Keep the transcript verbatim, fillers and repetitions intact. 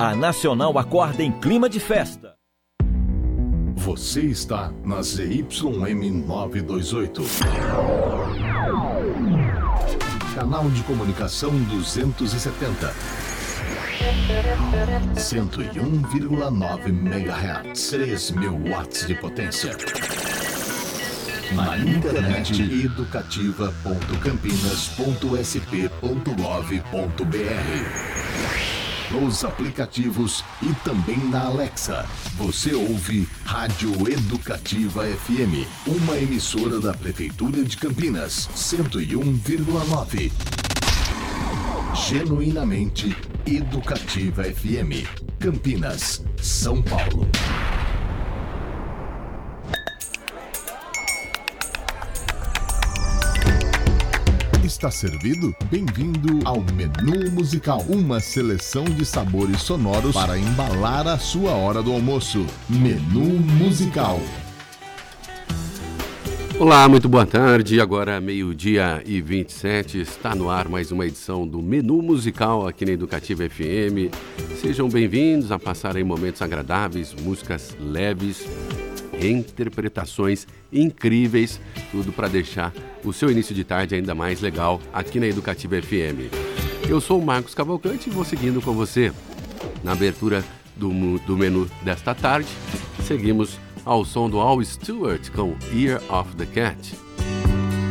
A Nacional acorda em clima de festa. Você está na Z Y M novecentos e vinte e oito. Canal de comunicação duzentos e setenta. cento e um vírgula nove megahertz. três mil watts de potência. Na internet educativa ponto campinas ponto s p ponto gov ponto b r. Nos aplicativos e também na Alexa. Você ouve Rádio Educativa F M, uma emissora da Prefeitura de Campinas, cento e um vírgula nove. Genuinamente Educativa F M, Campinas, São Paulo. Está servido? Bem-vindo ao Menu Musical, uma seleção de sabores sonoros para embalar a sua hora do almoço. Menu Musical. Olá, muito boa tarde. Agora meio-dia e vinte e sete, está no ar mais uma edição do Menu Musical aqui na Educativa F M. Sejam bem-vindos a passar aí momentos agradáveis, músicas leves, reinterpretações incríveis, tudo para deixar o seu início de tarde ainda mais legal aqui na Educativa F M. Eu sou o Marcos Cavalcante e vou seguindo com você na abertura do, do menu desta tarde. Seguimos ao som do Al Stewart com Year of the Cat.